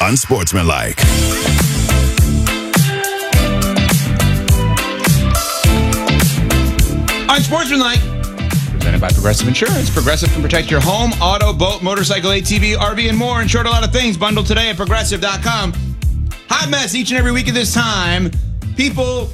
unsportsmanlike. Unsportsmanlike. Presented by Progressive Insurance. Progressive can protect your home, auto, boat, motorcycle, ATV, RV, and more. Insured a lot of things. Bundle today at Progressive.com. Hot mess each and every week at this time. People,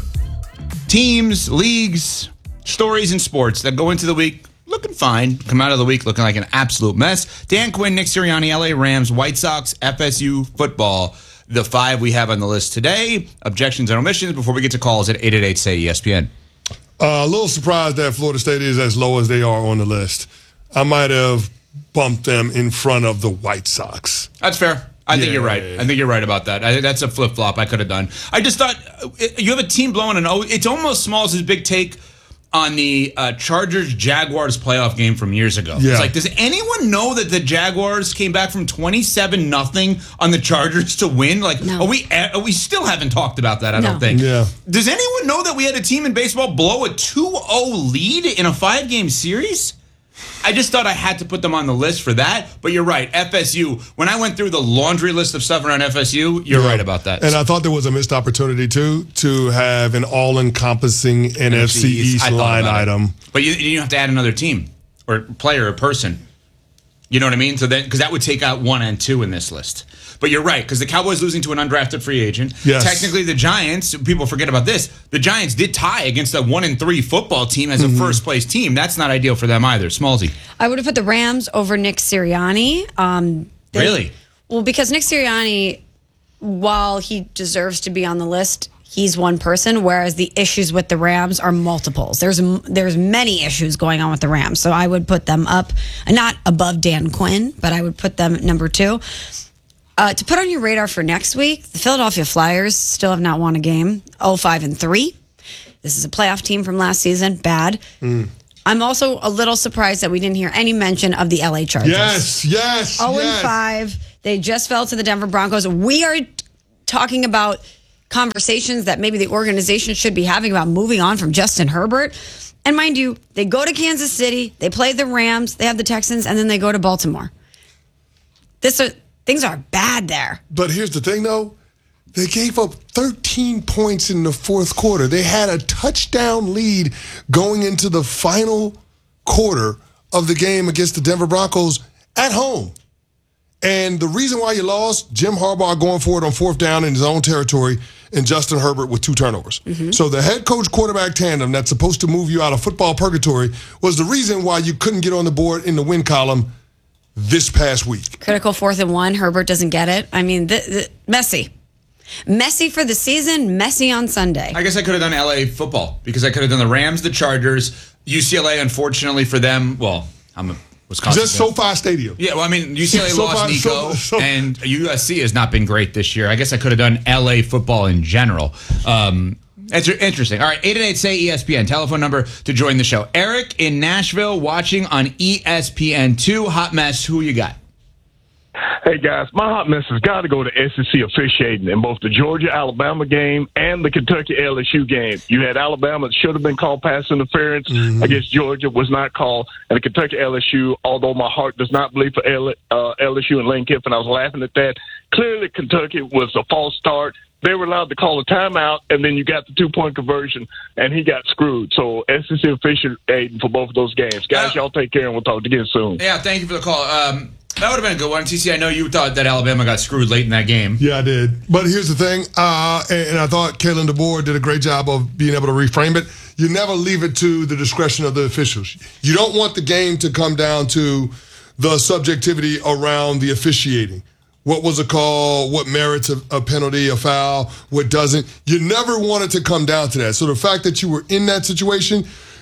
teams, leagues, stories, and sports that go into the week looking fine, come out of the week looking like an absolute mess. Dan Quinn, Nick Sirianni, LA Rams, White Sox, FSU football. The 5 we have on the list today. Objections and omissions before we get to calls at 888-SAY-ESPN. A little surprised that Florida State is as low as they are on the list. I might have bumped them in front of the White Sox. That's fair. I think you're right. I think you're right about that. I think that's a flip-flop I could have done. I just thought, you have a team blowing an O. It's almost small as his big take on the Chargers-Jaguars playoff game from years ago. Yeah. It's like, does anyone know that the Jaguars came back from 27-0 on the Chargers to win? Like, no. we still haven't talked about that, I don't think. Yeah. Does anyone know that we had a team in baseball blow a 2-0 lead in a 5-game series? I just thought I had to put them on the list for that. But you're right. FSU, when I went through the laundry list of stuff around FSU, you're right about that. And I thought there was a missed opportunity, too, to have an all-encompassing NFC East line item. But you have to add another team or player or person. You know what I mean? So then, because that would take out 1 and 2 in this list. But you're right, because the Cowboys losing to an undrafted free agent. Yes. Technically, the Giants, people forget about this, the Giants did tie against a 1-3 football team as a first-place team. That's not ideal for them either. Smallsy. I would have put the Rams over Nick Sirianni. Really? Well, because Nick Sirianni, while he deserves to be on the list, he's one person, whereas the issues with the Rams are multiples. There's many issues going on with the Rams, so I would put them up, not above Dan Quinn, but I would put them at number 2. To put on your radar for next week, the Philadelphia Flyers still have not won a game, 0-5-3. This is a playoff team from last season, bad. I'm also a little surprised that we didn't hear any mention of the LA Chargers. Yes. 0-5. They just fell to the Denver Broncos. We are talking about conversations that maybe the organization should be having about moving on from Justin Herbert. And mind you, they go to Kansas City, they play the Rams, they have the Texans, and then they go to Baltimore. Things are bad there. But here's the thing, though. They gave up 13 points in the fourth quarter. They had a touchdown lead going into the final quarter of the game against the Denver Broncos at home. And the reason why you lost, Jim Harbaugh going for it on 4th down in his own territory and Justin Herbert with 2 turnovers. So the head coach quarterback tandem that's supposed to move you out of football purgatory was the reason why you couldn't get on the board in the win column this past week. Critical 4th and 1. Herbert doesn't get it. I mean, messy. Messy for the season, messy on Sunday. I guess I could have done LA football because I could have done the Rams, the Chargers, UCLA, unfortunately for them. Well, I'm a Wisconsin. Just SoFi Stadium. Yeah, well, I mean, UCLA lost Nico, and USC has not been great this year. I guess I could have done LA football in general. It's interesting. All right, 888-SAY-ESPN, telephone number to join the show. Eric in Nashville watching on ESPN2. Hot mess, who you got? Hey, guys, my hot mess has got to go to SEC officiating in both the Georgia-Alabama game and the Kentucky-LSU game. You had Alabama that should have been called pass interference against Georgia, was not called. And the Kentucky-LSU, although my heart does not believe for LSU and Lane Kiffin, I was laughing at that. Clearly, Kentucky was a false start. They were allowed to call a timeout, and then you got the 2-point conversion, and he got screwed. So SEC officiating for both of those games. Guys, y'all take care, and we'll talk to you again soon. Yeah, thank you for the call. That would have been a good one. TC, I know you thought that Alabama got screwed late in that game. Yeah, I did. But here's the thing, and I thought Kalen DeBoer did a great job of being able to reframe it. You never leave it to the discretion of the officials. You don't want the game to come down to the subjectivity around the officiating. What was a call? What merits a penalty, a foul? What doesn't? You never want it to come down to that. So the fact that you were in that situation,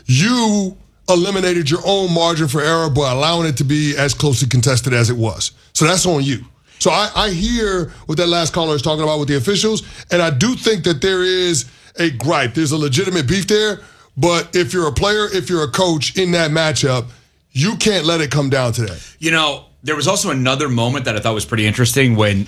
you eliminated your own margin for error by allowing it to be as closely contested as it was. So that's on you. So I hear what that last caller is talking about with the officials, and I do think that there is a gripe. There's a legitimate beef there, but if you're a player, if you're a coach in that matchup, you can't let it come down to that. You know, there was also another moment that I thought was pretty interesting when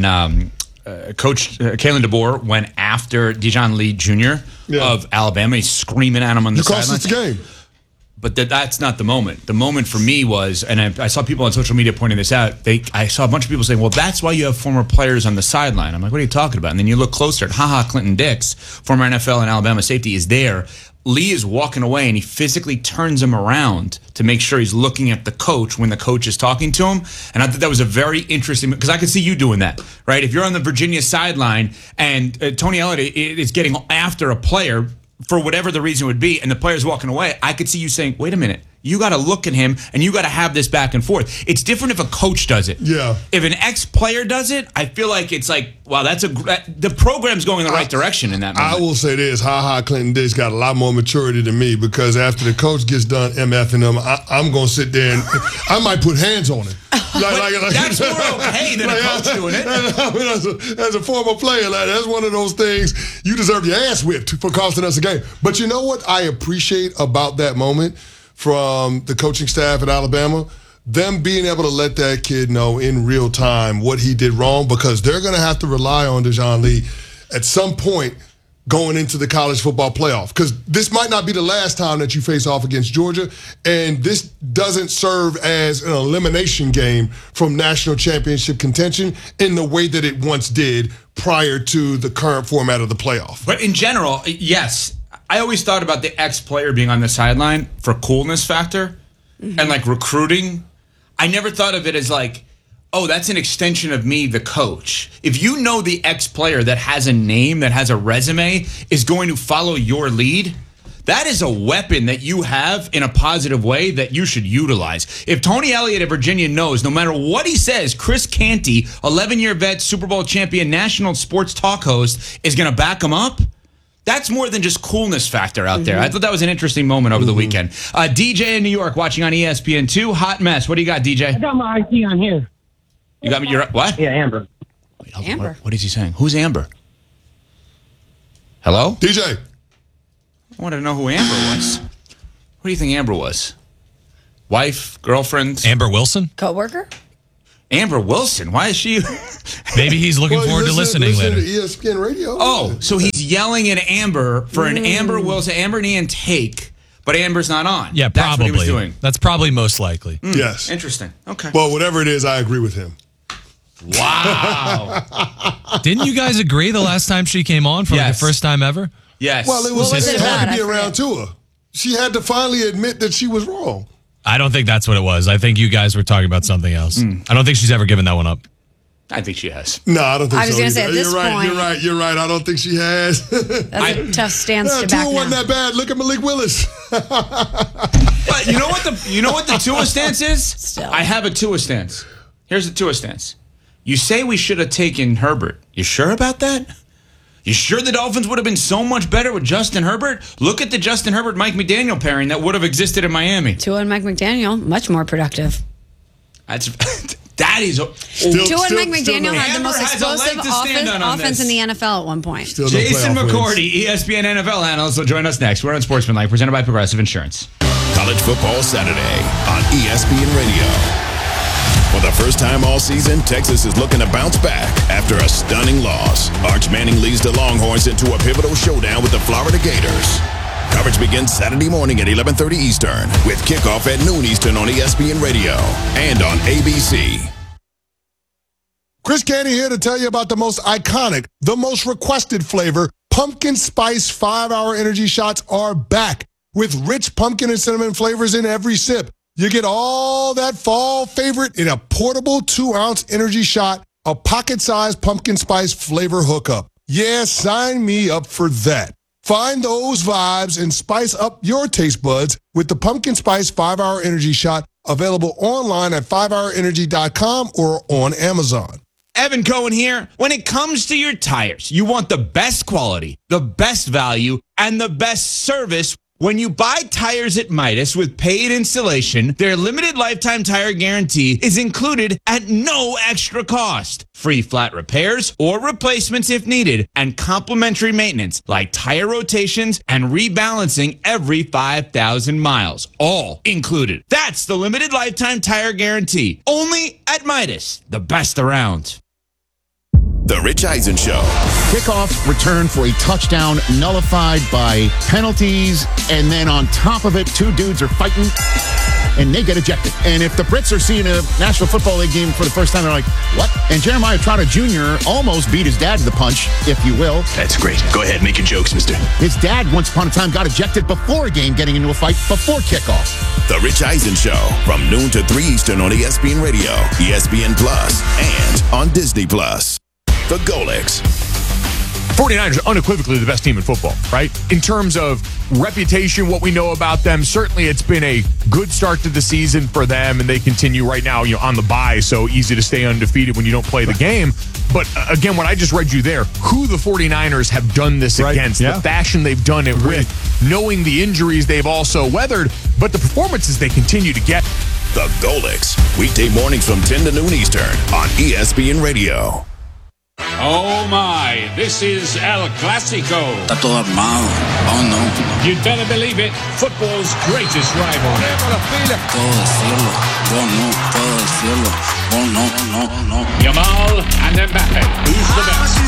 Coach Kalen DeBoer went after Dijon Lee Jr. of Alabama. He's screaming at him on the sideline. You cost us the game. But that's not the moment. The moment for me was, and I saw people on social media pointing this out, I saw a bunch of people saying, well, that's why you have former players on the sideline. I'm like, what are you talking about? And then you look closer at Clinton Dix, former NFL and Alabama safety, is there. Lee is walking away, and he physically turns him around to make sure he's looking at the coach when the coach is talking to him. And I thought that was a very interesting, because I could see you doing that, right? If you're on the Virginia sideline and Tony Elliott is getting after a player for whatever the reason would be, and the player's walking away, I could see you saying, wait a minute, you got to look at him, and you got to have this back and forth. It's different if a coach does it. Yeah. If an ex-player does it, I feel like it's like, wow, the program's going in the right direction in that moment. I will say this, Clinton Dix got a lot more maturity than me, because after the coach gets done MFing him, I'm going to sit there and I might put hands on him. That's more okay than a coach doing it. I mean, as a former player, that's one of those things you deserve your ass whipped for costing us a game. But you know what I appreciate about that moment from the coaching staff at Alabama? Them being able to let that kid know in real time what he did wrong, because they're going to have to rely on Dejoun Lee at some point going into the college football playoff, because this might not be the last time that you face off against Georgia, and this doesn't serve as an elimination game from national championship contention in the way that it once did prior to the current format of the playoff. But in general, yes, I always thought about the ex-player being on the sideline for coolness factor and like recruiting. I never thought of it as like, oh, that's an extension of me, the coach. If you know the ex-player that has a name, that has a resume, is going to follow your lead, that is a weapon that you have in a positive way that you should utilize. If Tony Elliott at Virginia knows, no matter what he says, Chris Canty, 11-year vet, Super Bowl champion, national sports talk host, is going to back him up, that's more than just coolness factor out there. I thought that was an interesting moment over the weekend. DJ in New York watching on ESPN2. Hot mess. What do you got, DJ? I got my ID on here. You got me? You're what? Yeah, Amber. Wait, hold on. Amber. What is he saying? Who's Amber? Hello? DJ. I want to know who Amber was. What do you think Amber was? Wife? Girlfriend? Amber Wilson? Coworker? Amber Wilson? Why is she? Maybe he's looking forward to listening later. To ESPN Radio. Oh, so he's yelling at Amber for an Amber Wilson, Amber and Ian take, but Amber's not on. Yeah, That's probably. what he was doing. That's probably most likely. Yes. Interesting. Okay. Well, whatever it is, I agree with him. Wow. Didn't you guys agree the last time she came on for like Yes. the first time ever? Yes. Well, it was it had about? to be I around to her. She had to finally admit that she was wrong. I don't think that's what it was. I think you guys were talking about something else. I don't think she's ever given that one up. I think she has. No, I don't think so. I was going to say, at this You're right. point- You're right. I don't think she has. That's a tough stance to back Tua wasn't now. that bad. Look at Malik Willis. But you know what the Tua stance is? Still. I have a Tua stance. Here's the Tua stance. You say we should have taken Herbert. You sure about that? You sure the Dolphins would have been so much better with Justin Herbert? Look at the Justin Herbert-Mike McDaniel pairing that would have existed in Miami. Tua and Mike McDaniel, much more productive. That is. Tua and Mike McDaniel had the Amber most has a leg explosive to stand on offense this. in the NFL at one point. Still no Jason playoff wins. McCourty, ESPN NFL analyst, will join us next. We're on Sportsmanlike, presented by Progressive Insurance. College Football Saturday on ESPN Radio. For the first time all season, Texas is looking to bounce back after a stunning loss. Arch Manning leads the Longhorns into a pivotal showdown with the Florida Gators. Coverage begins Saturday morning at 11:30 Eastern with kickoff at noon Eastern on ESPN Radio and on ABC. Chris Canty here to tell you about the most iconic, the most requested flavor. Pumpkin Spice 5-Hour Energy Shots are back with rich pumpkin and cinnamon flavors in every sip. You get all that fall favorite in a portable 2-ounce energy shot, a pocket-sized pumpkin spice flavor hookup. Yeah, sign me up for that. Find those vibes and spice up your taste buds with the Pumpkin Spice 5-Hour Energy Shot, available online at 5hourenergy.com or on Amazon. Evan Cohen here. When it comes to your tires, you want the best quality, the best value, and the best service. When you buy tires at Midas with paid installation, their limited lifetime tire guarantee is included at no extra cost. Free flat repairs or replacements if needed, and complimentary maintenance like tire rotations and rebalancing every 5,000 miles. All included. That's the limited lifetime tire guarantee. Only at Midas, the best around. The Rich Eisen Show. Kickoff return for a touchdown nullified by penalties, and then on top of it, two dudes are fighting, and they get ejected. And if the Brits are seeing a National Football League game for the first time, they're like, what? And Jeremiah Trotter Jr. almost beat his dad to the punch, if you will. That's great. Go ahead, make your jokes, mister. His dad, once upon a time, got ejected before a game, getting into a fight before kickoff. The Rich Eisen Show, from noon to 3 Eastern on ESPN Radio, ESPN Plus, and on Disney Plus. The Golics. 49ers are unequivocally the best team in football, right? In terms of reputation, what we know about them, certainly it's been a good start to the season for them, and they continue right now, on the bye, so easy to stay undefeated when you don't play the game. But again, what I just read you there, who the 49ers have done this against, the fashion they've done it with, knowing the injuries they've also weathered, but the performances they continue to get. The Golics, weekday mornings from 10 to noon Eastern on ESPN Radio. Oh my, this is El Clasico. Está todo armado. Oh no. You'd better believe it, football's greatest rival. Puedo decirlo. Oh no. Puedo decirlo. Oh no, no, no. Yamal and Mbappe. Who's the best?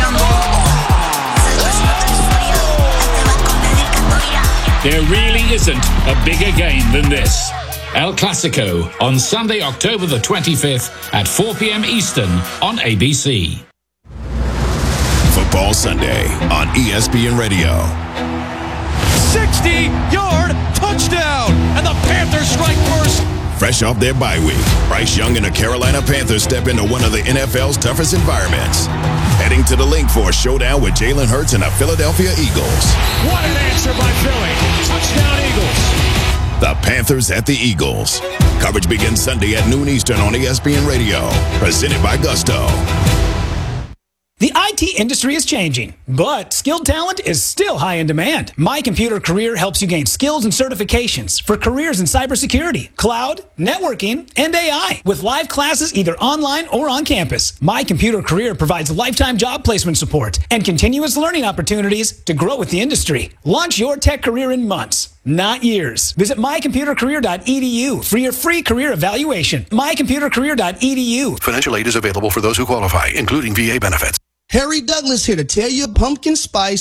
There really isn't a bigger game than this. El Clasico on Sunday, October the 25th at 4 p.m. Eastern on ABC. Football Sunday on ESPN Radio. 60-yard touchdown, and the Panthers strike first. Fresh off their bye week, Bryce Young and the Carolina Panthers step into one of the NFL's toughest environments. Heading to the link for a showdown with Jalen Hurts and the Philadelphia Eagles. What an answer by Philly. Touchdown Eagles. The Panthers at the Eagles. Coverage begins Sunday at noon Eastern on ESPN Radio. Presented by Gusto. The IT industry is changing, but skilled talent is still high in demand. My Computer Career helps you gain skills and certifications for careers in cybersecurity, cloud, networking, and AI with live classes either online or on campus. My Computer Career provides lifetime job placement support and continuous learning opportunities to grow with the industry. Launch your tech career in months, not years. Visit mycomputercareer.edu for your free career evaluation. mycomputercareer.edu. Financial aid is available for those who qualify, including VA benefits. Harry Douglas here to tell you pumpkin spice